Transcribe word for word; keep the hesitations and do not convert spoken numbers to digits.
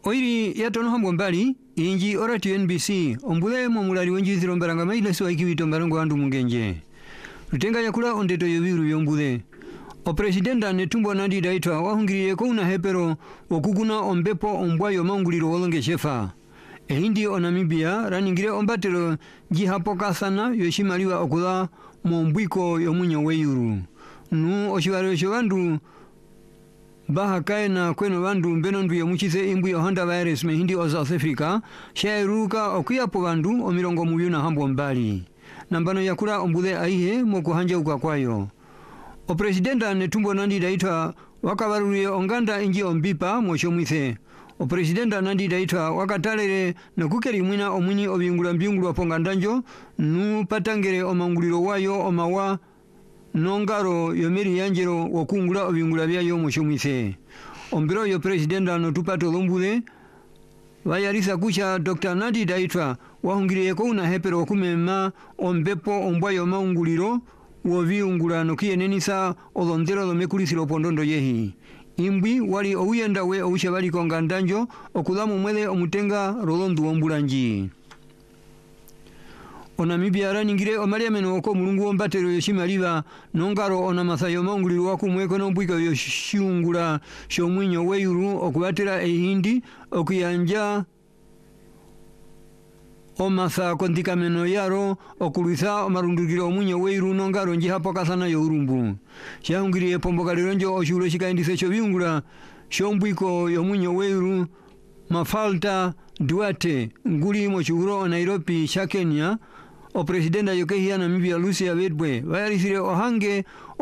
Oiri ya tono hambo mbali, inji orati N B C, ombule mwamulari wenji zirombaranga maila suwa ikiwito mbarango andu mungenje. Rutenga yakula ondeto yobiru yombule. O presidenta netumbo nandi daitwa wahungiriye kuna hepero wakukuna ombepo ombwayo maunguliro wolonge shefa. E hindi o Namibia raningire ombatero jihapoka sana yoshimaliwa okula mwambwiko yomunyo weyuru. Nu oshiwaro shovandu baha kaina kweno vandu mbenondu ya muchise imbu ya Honda virus me hindi o South Africa shairuka okuya po vandu o mirongo muyuna hambo mbali. Nambano yakura ombule aihe moku hanja uka kwayo. O presidenta netumbo nandi daitwa wakawaruye onganda inji ombipa mosho mwithe. O presidenta nandi daitwa wakatalere na kukeri mwina omwini obiungula mbiungulu wa pongandanjo nu patangere o manguliro wayo o mawa nongaro yomeri yanjero wakungula obiungula byayo mosho mwithe. Ombiro yo presidenta no tupato lombule vayarisa kucha Doctor Nandi daitwa wahungiriye kuna hepero wakumema ombepo ombwayo maunguliro woviungula nokie nenisa olondero lomekulisilo pondondo yehi. Imbwi wali ouyenda we ousha wali kongandanjo okulamu mwele omutenga rolondu ombulanji. O Namibia raningire omalia meno oko mulungu ombatero yoshimaliwa nongaro ona masayo maunguliru waku mweko nombwika yoshiungula shomwinyo weyuru okubatera ehindi okuyanja o masa kontika meno yaro okuluisa omarundukiro omunyo weiru nongaro nji hapoka sana yo urumbu. Shahungiriye pomboka lironjo oshulo shikaindise chobiungula shombwiko yomunyo weiru Mafalta Duarte nguli mochuguro o Nairobi sha Kenya o presidenta yokehi ya Namibia Lucia Wetbwe vayarisire ohange